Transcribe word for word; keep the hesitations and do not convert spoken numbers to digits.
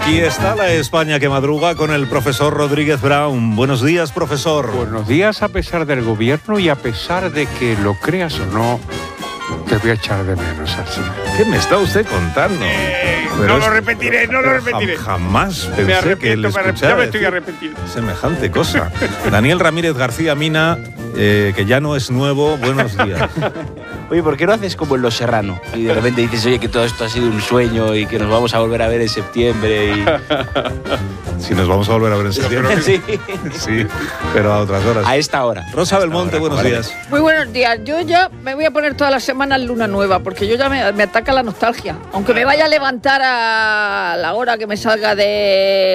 Aquí está la España que madruga con el profesor Rodríguez Brown. Buenos días, profesor. Buenos días, a pesar del gobierno y a pesar de que lo creas o no, te voy a echar de menos así. ¿Qué me está usted contando? Eh, Pero no es- lo repetiré, no lo pero repetiré. jam- Jamás Me pensé arrepiento, que le me arrepiento, escuchara ya me estoy decir arrepintiendo. semejante cosa. Daniel Ramírez García Mina, eh, que ya no es nuevo, buenos días. Oye, ¿por qué no haces como en Los Serrano? Y de repente dices, oye, que todo esto ha sido un sueño y que nos vamos a volver a ver en septiembre y... Si nos vamos a volver a ver en septiembre. Sí, Sí, pero a otras horas. a esta hora. Rosa A esta Belmonte, hora, buenos vale. días. Muy buenos días. Yo ya me voy a poner todas las semanas luna nueva, porque yo ya me, me ataca la nostalgia. Aunque me vaya a levantar a la hora que me salga de